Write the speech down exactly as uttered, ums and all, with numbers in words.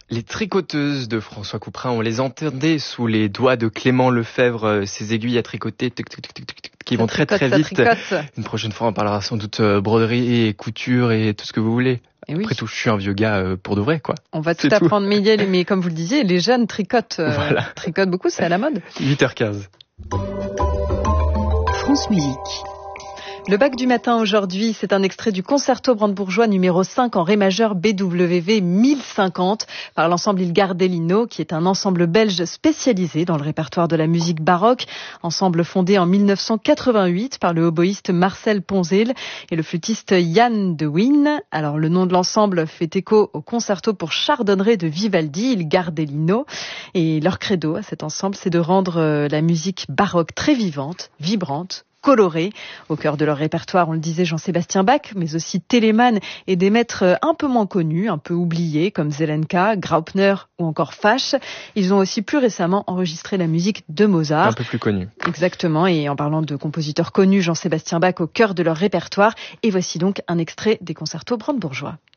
Les tricoteuses de François Couperin, on les entendait sous les doigts de Clément Lefebvre, ces aiguilles à tricoter tic, tic, tic, tic, tic, qui Ça vont tricote, très très vite. tricote. Une prochaine fois, on parlera sans doute euh, broderie et couture et tout ce que vous voulez. Et oui. Après tout, je suis un vieux gars euh, pour de vrai, quoi. On va tout C'est tout. apprendre, mais, il y a les- mais comme vous le disiez, les jeunes tricotent, euh, Voilà. tricotent beaucoup, c'est à la mode. huit heures quinze. France Musique. Le bac du matin aujourd'hui, c'est un extrait du concerto brandebourgeois numéro cinq en ré majeur B W V mille cinquante par l'ensemble Il Gardellino, qui est un ensemble belge spécialisé dans le répertoire de la musique baroque, ensemble fondé en mille neuf cent quatre-vingt-huit par le oboïste Marcel Ponzil et le flûtiste Yann de Win. Alors le nom de l'ensemble fait écho au concerto pour chardonneret de Vivaldi, Il Gardellino, et leur credo à cet ensemble, c'est de rendre la musique baroque très vivante, vibrante, colorés. Au cœur de leur répertoire, on le disait, Jean-Sébastien Bach, mais aussi Telemann et des maîtres un peu moins connus, un peu oubliés, comme Zelenka, Graupner ou encore Fasch. Ils ont aussi plus récemment enregistré la musique de Mozart. Un peu plus connu. Exactement, et en parlant de compositeurs connus, Jean-Sébastien Bach au cœur de leur répertoire. Et voici donc un extrait des concertos brandebourgeois.